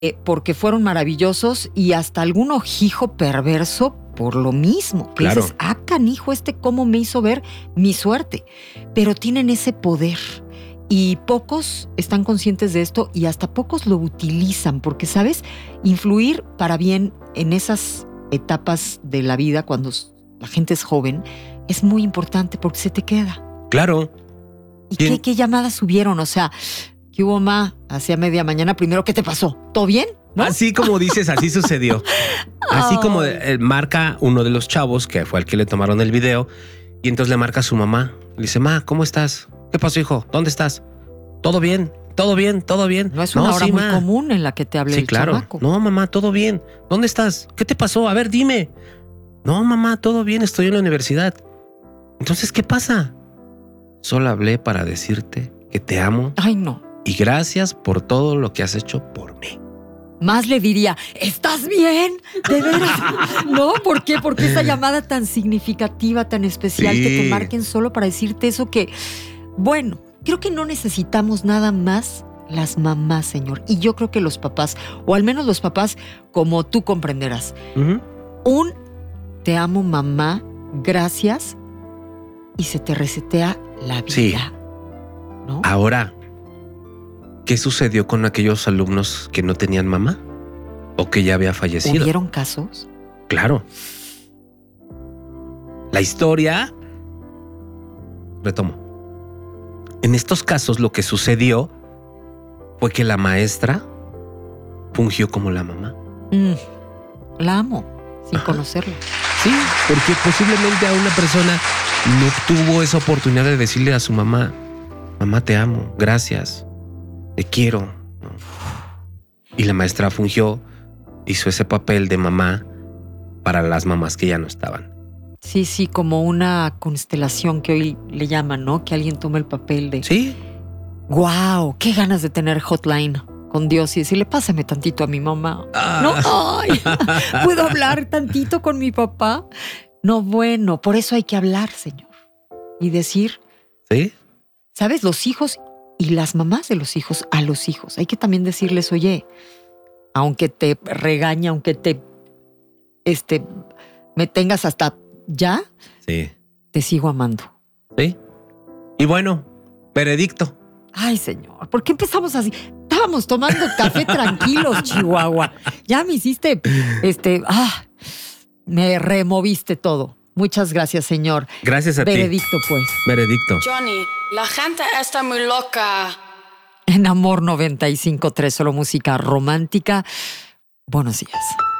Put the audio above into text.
porque fueron maravillosos y hasta algún ojijo perverso por lo mismo. Que Claro. dices, canijo, cómo me hizo ver mi suerte. Pero tienen ese poder. Y pocos están conscientes de esto y hasta pocos lo utilizan porque, ¿sabes? Influir para bien en esas etapas de la vida cuando la gente es joven es muy importante porque se te queda. Claro. ¿Y qué llamadas hubieron? O sea, ¿qué hubo, ma? Hacia media mañana primero, ¿qué te pasó? ¿Todo bien? ¿No? Así como dices, así sucedió. Así como marca uno de los chavos, que fue al que le tomaron el video, y entonces le marca a su mamá. Le dice, ma, ¿cómo estás? ¿Qué pasó, hijo? ¿Dónde estás? ¿Todo bien? ¿Todo bien? ¿Todo bien? No es una hora muy común en la que te hable el chamaco. No, mamá, todo bien. ¿Dónde estás? ¿Qué te pasó? A ver, dime. No, mamá, todo bien, estoy en la universidad. Entonces, ¿qué pasa? Solo hablé para decirte que te amo. Ay, no. Y gracias por todo lo que has hecho por mí. Más le diría, ¿estás bien? ¿De veras? ¿No? ¿Por qué? Porque esa llamada tan significativa, tan especial, Sí. que te marquen solo para decirte eso que... Bueno, creo que no necesitamos nada más las mamás, señor. Y yo creo que los papás, o al menos los papás, como tú comprenderás, un te amo, mamá, gracias, y se te resetea la vida. Sí. ¿No? Ahora, ¿qué sucedió con aquellos alumnos que no tenían mamá? ¿O que ya había fallecido? ¿Hubieron casos? Claro. La historia... Retomo. En estos casos lo que sucedió fue que la maestra fungió como la mamá. La amo, sin conocerla. Sí, porque posiblemente a una persona no tuvo esa oportunidad de decirle a su mamá, mamá, te amo, gracias, te quiero. Y la maestra fungió, hizo ese papel de mamá para las mamás que ya no estaban. Sí, como una constelación que hoy le llaman, ¿no? Que alguien tome el papel de... Sí. ¡Wow! ¡Qué ganas de tener hotline con Dios y decirle, pásame tantito a mi mamá! ¿No? ¡Ay! ¿Puedo hablar tantito con mi papá? No, bueno, por eso hay que hablar, señor. Y decir... ¿Sí? ¿Sabes? Los hijos y las mamás de los hijos a los hijos. Hay que también decirles, oye, aunque te regañe, aunque me tengas hasta... ¿Ya? Sí. Te sigo amando. Sí. Y bueno, veredicto. Ay, señor, ¿por qué empezamos así? Estábamos tomando café tranquilos, Chihuahua. Ya me hiciste, me removiste todo. Muchas gracias, señor. Gracias a ti. Veredicto, pues. Veredicto. Johnny, la gente está muy loca. En Amor 95.3, solo música romántica. Buenos días.